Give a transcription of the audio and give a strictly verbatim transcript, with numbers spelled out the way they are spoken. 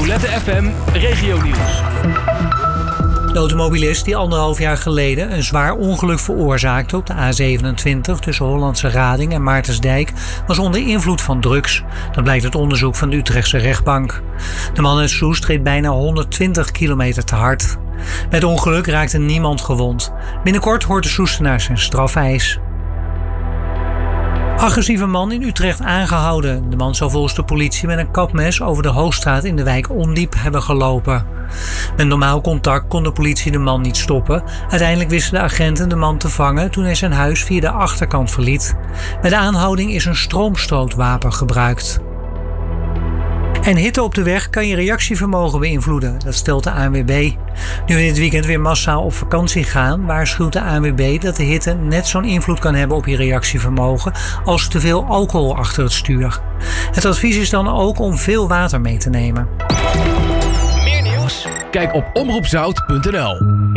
Nicolette F M Regionieuws. De automobilist die anderhalf jaar geleden een zwaar ongeluk veroorzaakte op de A zevenentwintig tussen Hollandse Rading en Maartensdijk was onder invloed van drugs. Dat blijkt uit onderzoek van de Utrechtse rechtbank. De man uit Soest reed bijna honderdtwintig kilometer te hard. Bij het ongeluk raakte niemand gewond. Binnenkort hoort de Soestenaar zijn strafeis. Agressieve man in Utrecht aangehouden. De man zou volgens de politie met een kapmes over de Hoogstraat in de wijk Ondiep hebben gelopen. Met normaal contact kon de politie de man niet stoppen. Uiteindelijk wisten de agenten de man te vangen toen hij zijn huis via de achterkant verliet. Bij de aanhouding is een stroomstootwapen gebruikt. En hitte op de weg kan je reactievermogen beïnvloeden, dat stelt de A N W B. Nu we dit weekend weer massaal op vakantie gaan, waarschuwt de A N W B dat de hitte net zo'n invloed kan hebben op je reactievermogen als te veel alcohol achter het stuur. Het advies is dan ook om veel water mee te nemen. Meer nieuws? Kijk op omroep zout punt n l.